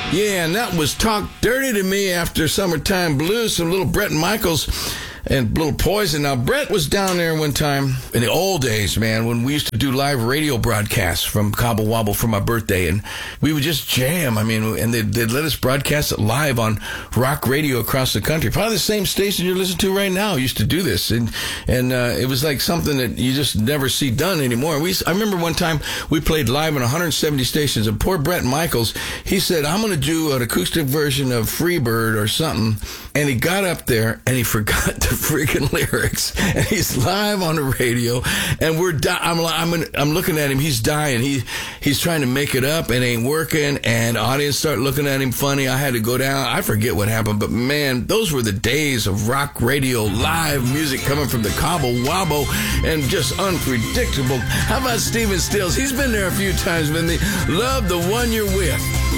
Yeah, and that was Talk Dirty to Me after Summertime Blues, some little Bret Michaels and Little Poison. Now, Bret was down there one time in the old days, man, when we used to do live radio broadcasts from Cobble Wobble for my birthday, and we would just jam. I mean, and they'd let us broadcast it live on rock radio across the country. Probably the same station you're listening to right now used to do this, and it was like something that you just never see done anymore. I remember one time we played live on 170 stations, and poor Bret Michaels, he said, I'm going to do an acoustic version of Freebird or something, and he got up there and he forgot the freaking lyrics, and he's live on the radio, and I'm looking at him, he's dying, he's trying to make it up, it ain't working, and the audience start looking at him funny. I had to go down, I forget what happened, but man, those were the days of rock radio, live music coming from the Cobble Wobble, and just unpredictable. How about Stephen Stills? He's been there a few times with me. Love the One You're With.